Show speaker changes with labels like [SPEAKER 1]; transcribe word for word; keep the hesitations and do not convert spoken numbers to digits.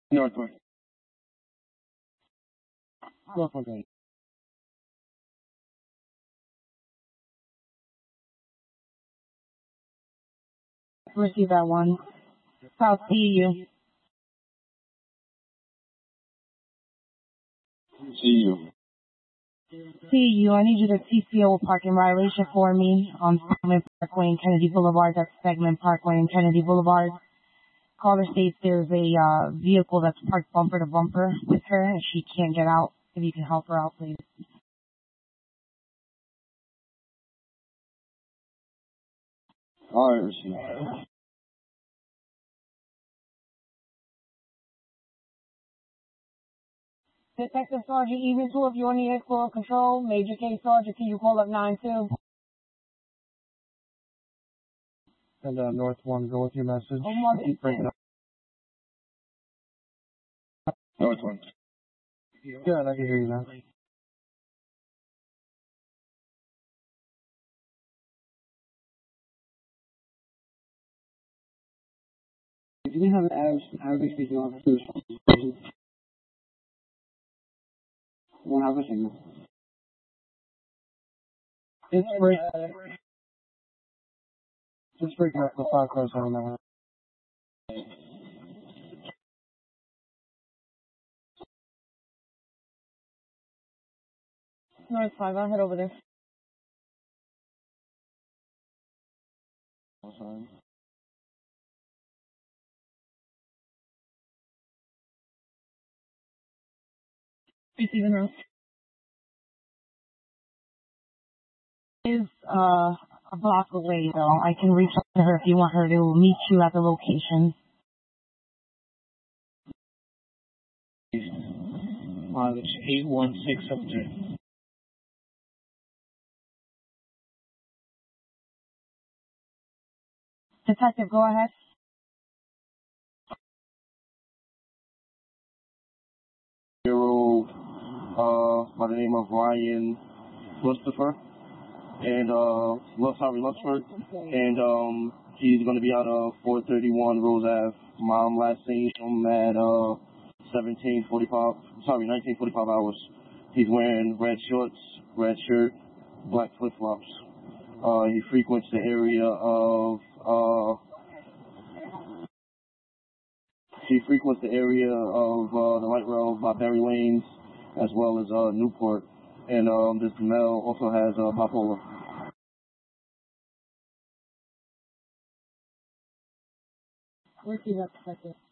[SPEAKER 1] Northward. Northward Gate.
[SPEAKER 2] Receive that one. South C U.
[SPEAKER 1] See you.
[SPEAKER 2] C U, I need you to T C O parking violation for me on Segment Parkway and Kennedy Boulevard. That's Segment Parkway and Kennedy Boulevard. Caller states there's a uh, vehicle that's parked bumper to bumper with her and she can't get out. If you can help her out, please.
[SPEAKER 1] All right, receive.
[SPEAKER 2] Detective Sergeant Even two, if you need full control. Major K Sergeant, can you call up nine two?
[SPEAKER 1] And uh, North one, go with your message.
[SPEAKER 2] Oh, my
[SPEAKER 1] Keep breaking up. North one. Good, I can hear you now. If you can have an Arabic speaking officer, one hour signal. It's break. Just breaking up the five cars on that one.
[SPEAKER 2] No, it's fine. I'll head over there.
[SPEAKER 1] I'm sorry.
[SPEAKER 2] Receiving her. Is uh a block away though. I can reach out to her if you want her to meet you at the location.
[SPEAKER 1] Mileage eight one six seven three.
[SPEAKER 2] Detective, go ahead.
[SPEAKER 1] Hero, uh, by the name of Ryan Christopher, and uh, Love Harvey Luxford, and um, he's going to be out of four thirty-one Rose Ave. Mom last seen him at uh seventeen forty-five, sorry, nineteen forty-five hours. He's wearing red shorts, red shirt, black flip flops. Uh, he frequents the area of uh. He frequents the area of uh, the light rail by Berry Lanes, as well as uh, Newport. And um, this male also has uh, bipolar.
[SPEAKER 2] Where's he at, Detective?